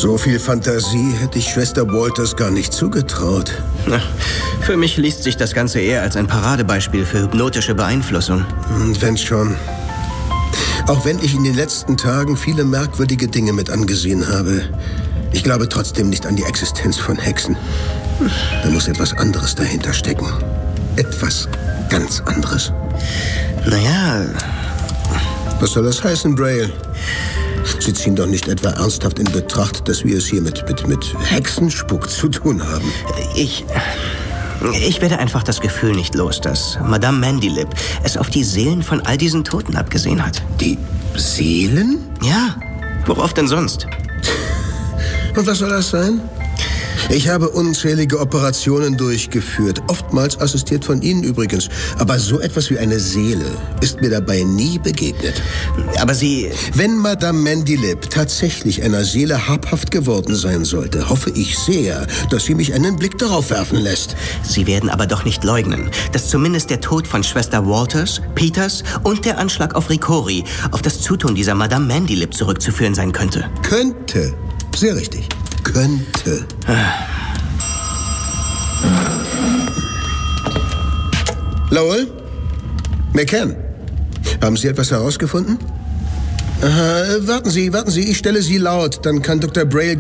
So viel Fantasie hätte ich Schwester Walters gar nicht zugetraut. Na, für mich liest sich das Ganze eher als ein Paradebeispiel für hypnotische Beeinflussung. Und wenn schon. Auch wenn ich in den letzten Tagen viele merkwürdige Dinge mit angesehen habe, ich glaube trotzdem nicht an die Existenz von Hexen. Da muss etwas anderes dahinter stecken. Etwas ganz anderes. Naja... Was soll das heißen, Braille? Sie ziehen doch nicht etwa ernsthaft in Betracht, dass wir es hier mit Hexenspuck zu tun haben. Ich werde einfach das Gefühl nicht los, dass Madame Mandylip es auf die Seelen von all diesen Toten abgesehen hat. Die Seelen? Ja, worauf denn sonst? Und was soll das sein? Ich habe unzählige Operationen durchgeführt, oftmals assistiert von Ihnen übrigens. Aber so etwas wie eine Seele ist mir dabei nie begegnet. Aber Sie... Wenn Madame Mandylip tatsächlich einer Seele habhaft geworden sein sollte, hoffe ich sehr, dass sie mich einen Blick darauf werfen lässt. Sie werden aber doch nicht leugnen, dass zumindest der Tod von Schwester Walters, Peters und der Anschlag auf Ricori auf das Zutun dieser Madame Mandylip zurückzuführen sein könnte. Könnte. Sehr richtig. Könnte. Lowell? McCann? Haben Sie etwas herausgefunden? Warten Sie, ich stelle Sie laut, dann kann Dr. Braille